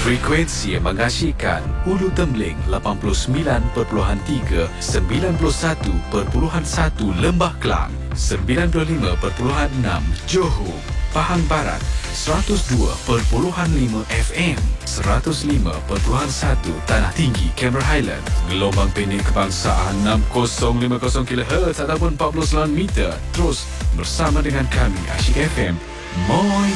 Frekuensi yang mengasyikkan Ulu Tembling 89.3, 91.1 Lembah Kelang, 95.6 Johor, Pahang Barat, 102.5 FM, 105.1 Tanah Tinggi, Cameron Highland, gelombang pendek kebangsaan 6050 kHz ataupun 49 meter. Terus bersama dengan kami Asyik FM. Moi